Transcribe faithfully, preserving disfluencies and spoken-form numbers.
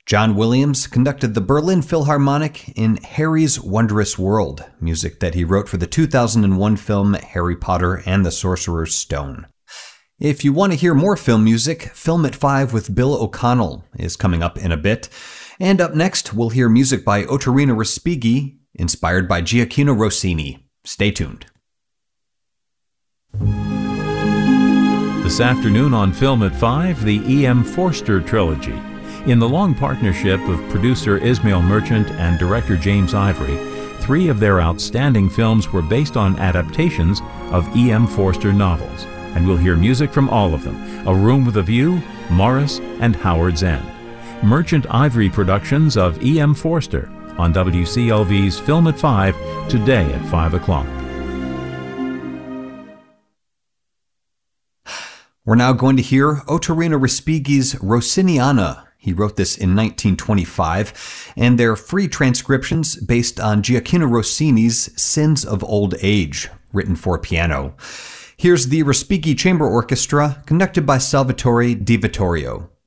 John Williams conducted the Berlin Philharmonic in Harry's Wondrous World, music that he wrote for the two thousand one film Harry Potter and the Sorcerer's Stone. If you want to hear more film music, Film at five with Bill O'Connell is coming up in a bit. And up next, we'll hear music by Ottorino Respighi, inspired by Gioacchino Rossini. Stay tuned. This afternoon on Film at five, the E M. Forster trilogy. In the long partnership of producer Ismail Merchant and director James Ivory, three of their outstanding films were based on adaptations of E M. Forster novels. And we'll hear music from all of them: A Room with a View, Morris, and Howard's End. Merchant Ivory productions of E M. Forster on W C L V's Film at five, today at five o'clock. We're now going to hear Ottorino Respighi's Rossiniana. He wrote this in nineteen twenty-five, and they're free transcriptions based on Gioacchino Rossini's Sins of Old Age, written for piano. Here's the Respighi Chamber Orchestra, conducted by Salvatore Di Vittorio.